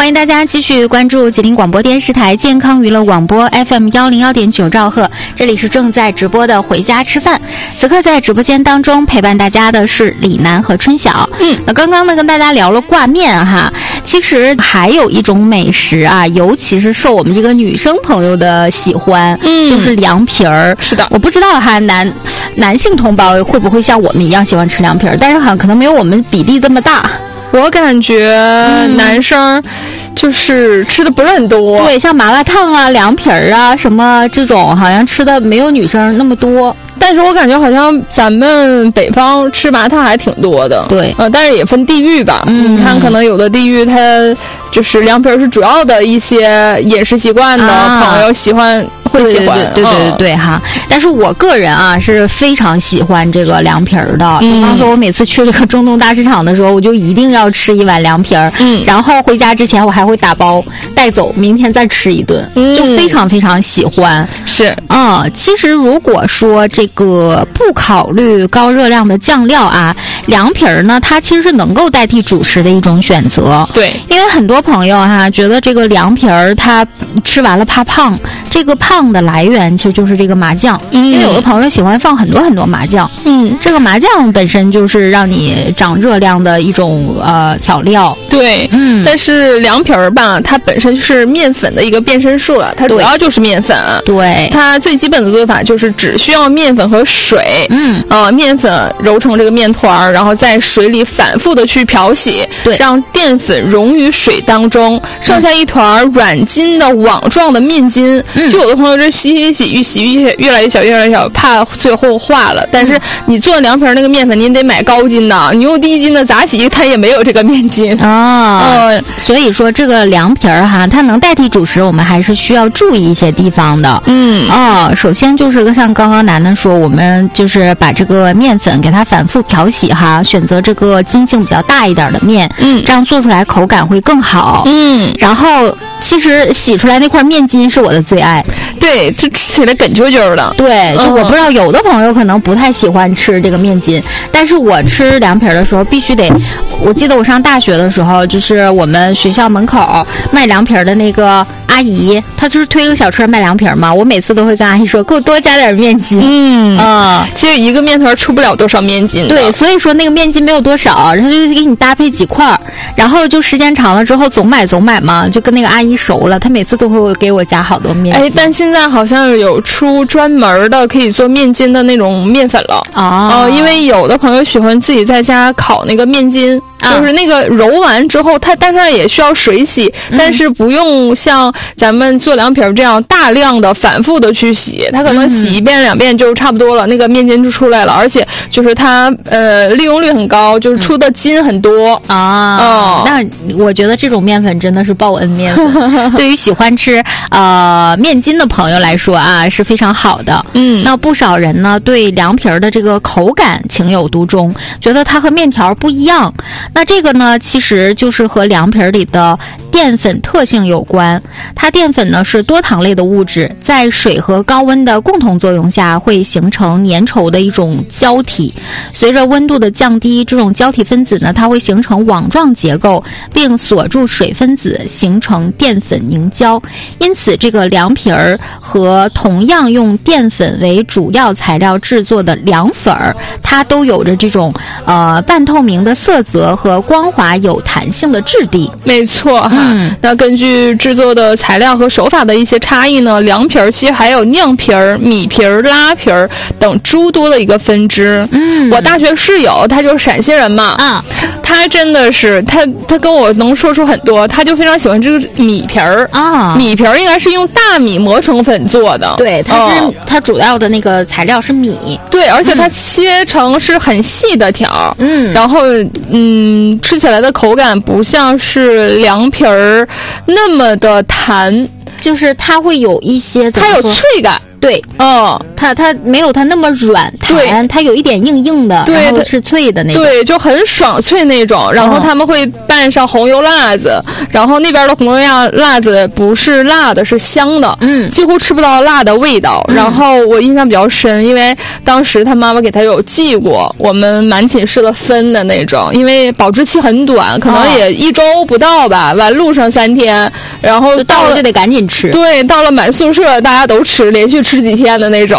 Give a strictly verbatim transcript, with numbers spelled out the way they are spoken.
欢迎大家继续关注吉林广播电视台健康娱乐广播 F M 一零一点九兆赫，这里是正在直播的回家吃饭。此刻在直播间当中陪伴大家的是李楠和春晓。嗯，那刚刚呢跟大家聊了挂面哈，其实还有一种美食啊，尤其是受我们这个女生朋友的喜欢，嗯，就是凉皮儿。是的，我不知道哈男男性同胞会不会像我们一样喜欢吃凉皮儿，但是好像可能没有我们比例这么大。 我感觉男生就是吃的不是很多、 嗯、对，像麻辣烫啊凉皮儿啊什么这种好像吃的没有女生那么多， 但是我感觉好像咱们北方吃麻辣烫还挺多的。 对， 呃，但是也分地域吧。嗯，你看可能有的地域它就是凉皮儿是主要的一些饮食习惯的、啊、朋友喜欢会喜欢， 对对对对对对、嗯、哈。但是我个人啊是非常喜欢这个凉皮儿的。比方说我每次去这个中东大市场的时候，我就一定要吃一碗凉皮儿，嗯，然后回家之前我还会打包带走，明天再吃一顿，嗯、就非常非常喜欢。 是啊、嗯，其实如果说这个不考虑高热量的酱料啊，凉皮儿呢，它其实是能够代替主食的一种选择。 对， 因为很多朋友哈、啊、觉得这个凉皮儿它吃完了怕胖，这个胖的来源其实就是这个麻酱，嗯、因为有的朋友喜欢放很多很多麻酱，嗯，这个麻酱本身就是让你长热量的一种呃调料。 对，嗯，但是凉皮儿吧，它本身就是面粉的一个变身术了，它主要就是面粉。 对， 它最基本的做法就是只需要面粉和水，嗯，啊、呃，面粉揉成这个面团，然后在水里反复的去漂洗， 对， 让淀粉溶于水当中，剩下一团软筋的网状的面筋。嗯，就有的朋友这洗洗洗，越洗越越来越小，越来越小，怕最后化了。但是你做凉皮儿那个面粉，你得买高筋的，你用低筋的咋洗，它也没有这个面筋啊。呃，所以说这个凉皮儿哈，它能代替主食，我们还是需要注意一些地方的。嗯，哦，首先就是像刚刚楠楠说，我们就是把这个面粉给它反复漂洗哈，选择这个筋性比较大一点的面，嗯，这样做出来口感会更好。嗯，然后其实洗出来那块面筋是我的最爱。 对，这吃起来哏啾啾的。 对，就我不知道有的朋友可能不太喜欢吃这个面筋，但是我吃凉皮儿的时候必须得，我记得我上大学的时候，就是我们学校门口卖凉皮儿的那个阿姨，她就是推个小车卖凉皮儿嘛，我每次都会跟阿姨说给我多加点面筋。嗯啊、嗯，其实一个面团出不了多少面筋。 对，所以说那个面筋没有多少，然后就给你搭配几块，然后就时间长了之后总买总买嘛，就跟那个阿姨熟了，她每次都会给我加好多面筋。 哎，但现在好像有出专门的可以做面筋的那种面粉了。哦、呃，因为有的朋友喜欢自己在家烤那个面筋。就是那个揉完之后，它但是也需要水洗、嗯，但是不用像咱们做凉皮儿这样大量的反复的去洗，它可能洗一遍两遍就差不多了，嗯、那个面筋就出来了，而且就是它呃利用率很高，就是出的筋很多、 嗯、啊。哦，那我觉得这种面粉真的是报恩面粉，对于喜欢吃呃面筋的朋友来说啊是非常好的。嗯，那不少人呢对凉皮儿的这个口感情有独钟，觉得它和面条不一样。那这个呢，其实就是和凉皮儿里的淀粉特性有关。它淀粉呢是多糖类的物质，在水和高温的共同作用下，会形成粘稠的一种胶体。随着温度的降低，这种胶体分子呢，它会形成网状结构，并锁住水分子，形成淀粉凝胶。因此，这个凉皮儿和同样用淀粉为主要材料制作的凉粉儿，它都有着这种呃半透明的色泽和光滑有弹性的质地。 没错哈、嗯，那根据制作的材料和手法的一些差异呢，凉皮儿其实还有酿皮儿、米皮儿、拉皮儿等诸多的一个分支。嗯，我大学室友他就是陕西人嘛，啊，他真的是他他跟我能说出很多，他就非常喜欢这个米皮儿啊，米皮儿应该是用大米磨成粉做的。 对，它是、哦、它主要的那个材料是米。 对，而且它切成是很细的条，嗯，然后嗯，吃起来的口感不像是凉皮儿那么的弹， 就是它会有一些， 它有脆感。 对， 嗯， 它它没有它那么软弹，它有一点硬硬的， 对， 然后是脆的那种， 对，就很爽脆那种。然后他们会拌上红油辣子，嗯、然后那边的红油辣辣子不是辣的，是香的， 嗯， 几乎吃不到辣的味道。嗯、然后我印象比较深，因为当时他妈妈给他有寄过，我们满寝室的分的那种，因为保质期很短，可能也一周不到吧，晚路上三天，然后到了就得赶紧吃。 对，到了满宿舍大家都吃，连续吃几天的那种。